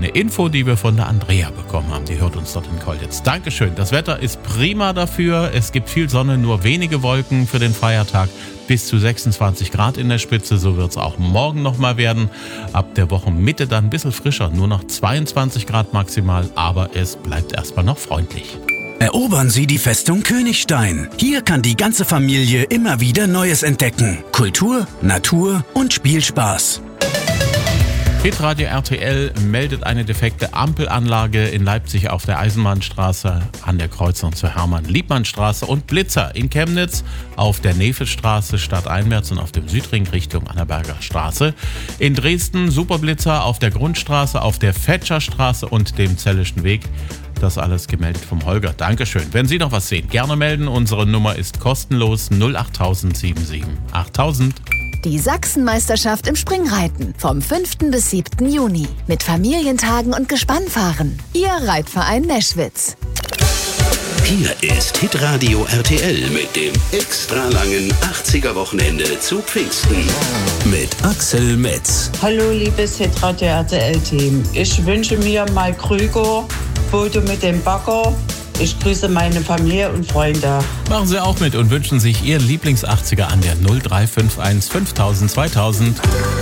eine Info, die wir von der Andrea bekommen haben. Die hört uns dort in Kolditz. Dankeschön. Das Wetter ist prima dafür. Es gibt viel Sonne, nur wenige Wolken für den Feiertag. Bis zu 26 Grad in der Spitze. So wird es auch morgen nochmal werden. Ab der Wochenmitte dann ein bisschen frischer. Nur noch 22 Grad maximal. Aber es bleibt erstmal noch freundlich. Erobern Sie die Festung Königstein. Hier kann die ganze Familie immer wieder Neues entdecken. Kultur, Natur und Spielspaß. Hitradio RTL meldet eine defekte Ampelanlage in Leipzig auf der Eisenbahnstraße an der Kreuzung zur Hermann-Liebmann-Straße und Blitzer in Chemnitz auf der Nefelstraße stadteinwärts und auf dem Südring Richtung Annaberger Straße. In Dresden Superblitzer auf der Grundstraße, auf der Fetscherstraße und dem Zellischen Weg. Das alles gemeldet vom Holger. Dankeschön. Wenn Sie noch was sehen, gerne melden. Unsere Nummer ist kostenlos 08000 77 8000. Die Sachsenmeisterschaft im Springreiten vom 5. bis 7. Juni mit Familientagen und Gespannfahren. Ihr Reitverein Neschwitz. Hier ist Hitradio RTL mit dem extra langen 80er-Wochenende zu Pfingsten. Mit Axel Metz. Hallo liebes Hitradio RTL-Team. Ich wünsche mir Mike Krüger, Bodo mit dem Bagger. Ich grüße meine Familie und Freunde. Machen Sie auch mit und wünschen sich Ihr Lieblings-80er an der 0351 5000 2000.